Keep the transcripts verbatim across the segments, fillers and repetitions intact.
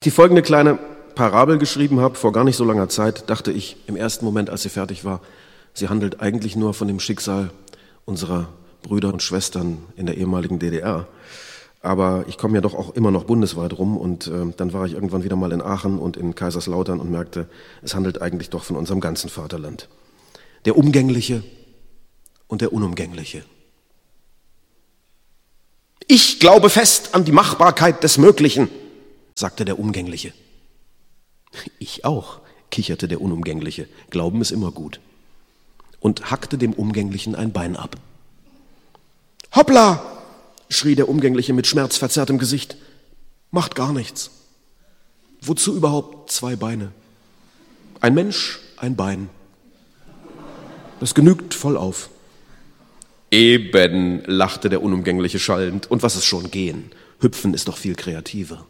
Die folgende kleine Parabel geschrieben habe, vor gar nicht so langer Zeit, dachte ich im ersten Moment, als sie fertig war, sie handelt eigentlich nur von dem Schicksal unserer Brüder und Schwestern in der ehemaligen D D R. Aber ich komme ja doch auch immer noch bundesweit rum und äh, dann war ich irgendwann wieder mal in Aachen und in Kaiserslautern und merkte, es handelt eigentlich doch von unserem ganzen Vaterland. Der Umgängliche und der Unumgängliche. Ich glaube fest an die Machbarkeit des Möglichen, sagte der Umgängliche. Ich auch, kicherte der Unumgängliche. Glauben ist immer gut. Und hackte dem Umgänglichen ein Bein ab. Hoppla, schrie der Umgängliche mit schmerzverzerrtem Gesicht. Macht gar nichts. Wozu überhaupt zwei Beine? Ein Mensch, ein Bein. Das genügt voll auf. Eben, lachte der Unumgängliche schallend. Und was ist schon gehen? Hüpfen ist doch viel kreativer.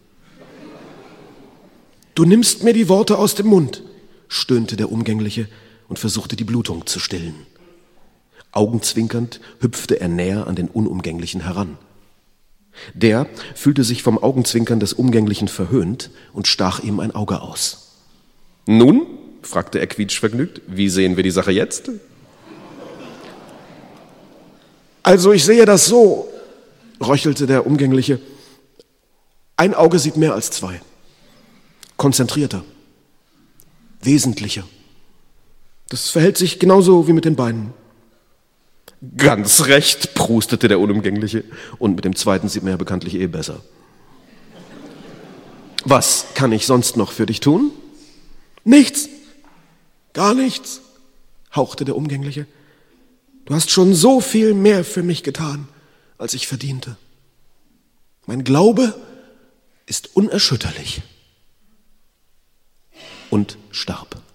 Du nimmst mir die Worte aus dem Mund, stöhnte der Umgängliche und versuchte die Blutung zu stillen. Augenzwinkernd hüpfte er näher an den Unumgänglichen heran. Der fühlte sich vom Augenzwinkern des Umgänglichen verhöhnt und stach ihm ein Auge aus. Nun, fragte er quietschvergnügt, wie sehen wir die Sache jetzt? Also ich sehe das so, röchelte der Umgängliche. Ein Auge sieht mehr als zwei. Konzentrierter, wesentlicher. Das verhält sich genauso wie mit den Beinen. Ganz recht, prustete der Unumgängliche. Und mit dem zweiten sieht man ja bekanntlich eh besser. Was kann ich sonst noch für dich tun? Nichts, gar nichts, hauchte der Umgängliche. Du hast schon so viel mehr für mich getan, als ich verdiente. Mein Glaube ist unerschütterlich. Und starb.